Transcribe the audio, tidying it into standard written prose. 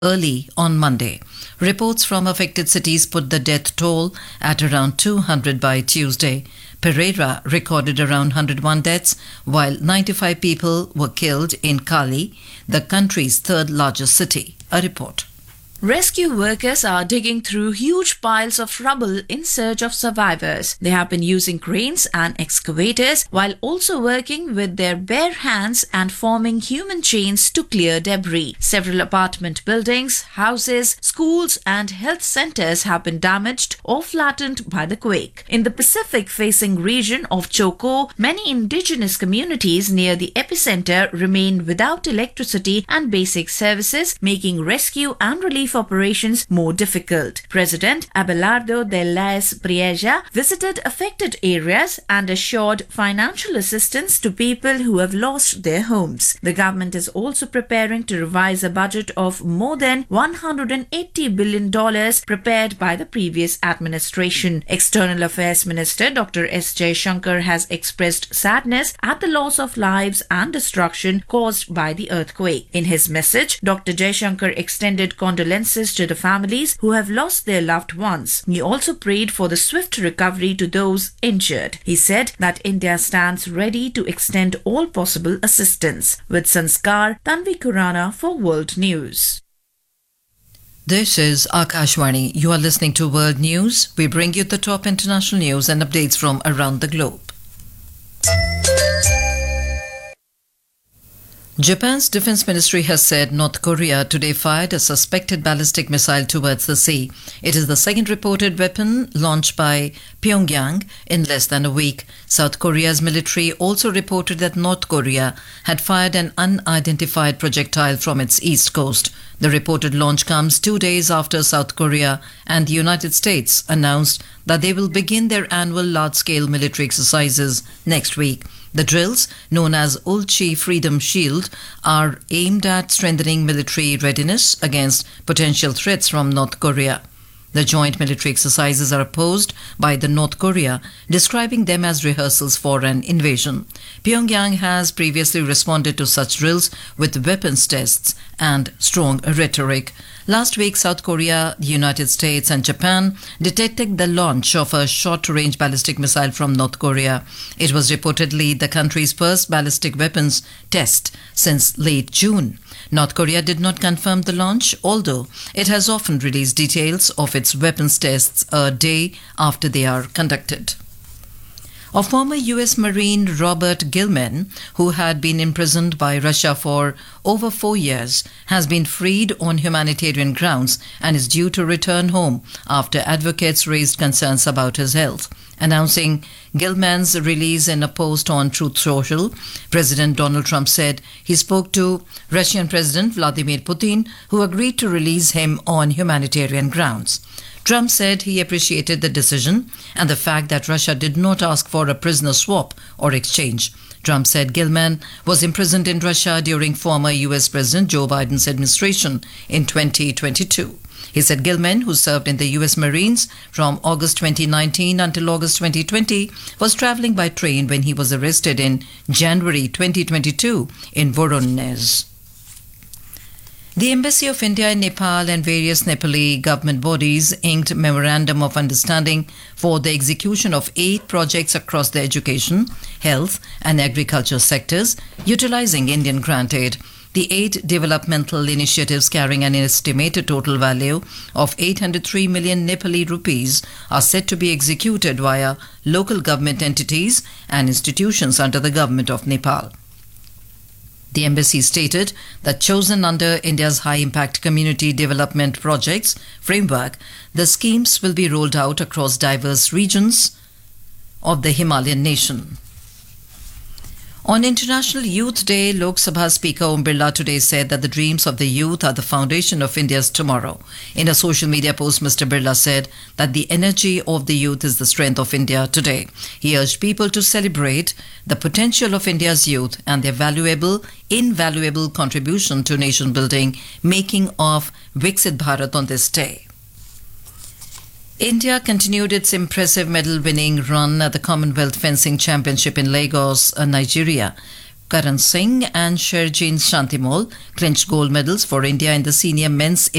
early on Monday. Reports from affected cities put the death toll at around 200 by Tuesday. Pereira recorded around 101 deaths, while 95 people were killed in Cali, the country's third largest city. A report. Rescue workers are digging through huge piles of rubble in search of survivors. They have been using cranes and excavators while also working with their bare hands and forming human chains to clear debris. Several apartment buildings, houses, schools and health centers have been damaged or flattened by the quake. In the Pacific-facing region of Choco, many indigenous communities near the epicenter remain without electricity and basic services, making rescue and relief operations more difficult. President Abelardo de las Prieja visited affected areas and assured financial assistance to people who have lost their homes. The government is also preparing to revise a budget of more than $180 billion prepared by the previous administration. External Affairs Minister Dr. S. Jaishankar has expressed sadness at the loss of lives and destruction caused by the earthquake. In his message, Dr. Jaishankar extended condolences to the families who have lost their loved ones. He also prayed for the swift recovery to those injured. He said that India stands ready to extend all possible assistance. With Sanskar, Tanvi Kurana for World News. This is Akashwani. You are listening to World News. We bring you the top international news and updates from around the globe. Japan's defense ministry has said North Korea today fired a suspected ballistic missile towards the sea. It is the second reported weapon launched by Pyongyang in less than a week. South Korea's military also reported that North Korea had fired an unidentified projectile from its east coast. The reported launch comes 2 days after South Korea and the United States announced that they will begin their annual large-scale military exercises next week. The drills, known as Ulchi Freedom Shield, are aimed at strengthening military readiness against potential threats from North Korea. The joint military exercises are opposed by the North Korea, describing them as rehearsals for an invasion. Pyongyang has previously responded to such drills with weapons tests and strong rhetoric. Last week, South Korea, the United States and Japan detected the launch of a short-range ballistic missile from North Korea. It was reportedly the country's first ballistic weapons test since late June. North Korea did not confirm the launch, although it has often released details of its weapons tests a day after they are conducted. A former U.S. Marine, Robert Gilman, who had been imprisoned by Russia for over 4 years, has been freed on humanitarian grounds and is due to return home after advocates raised concerns about his health. Announcing Gilman's release in a post on Truth Social, President Donald Trump said he spoke to Russian President Vladimir Putin, who agreed to release him on humanitarian grounds. Trump said he appreciated the decision and the fact that Russia did not ask for a prisoner swap or exchange. Trump said Gilman was imprisoned in Russia during former U.S. President Joe Biden's administration in 2022. He said Gilman, who served in the U.S. Marines from August 2019 until August 2020, was traveling by train when he was arrested in January 2022 in Voronezh. The Embassy of India in Nepal and various Nepali government bodies inked Memorandum of Understanding for the execution of 8 projects across the education, health and agriculture sectors, utilizing Indian grant aid. The 8 developmental initiatives carrying an estimated total value of 803 million Nepali rupees are set to be executed via local government entities and institutions under the government of Nepal. The embassy stated that chosen under India's high-impact community development projects framework, the schemes will be rolled out across diverse regions of the Himalayan nation. On International Youth Day, Lok Sabha Speaker Om Birla today said that the dreams of the youth are the foundation of India's tomorrow. In a social media post, Mr. Birla said that the energy of the youth is the strength of India today. He urged people to celebrate the potential of India's youth and their invaluable contribution to nation building, making of Viksit Bharat on this day. India continued its impressive medal-winning run at the Commonwealth Fencing Championship in Lagos, Nigeria. Karan Singh and Sherjeen Shantimol clinched gold medals for India in the senior men's